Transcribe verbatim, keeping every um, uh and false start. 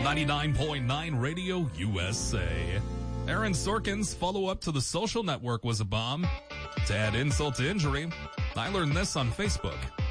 ninety-nine point nine Radio U S A. Aaron Sorkin's follow-up to The Social Network was a bomb. To add insult to injury, I learned this on Facebook.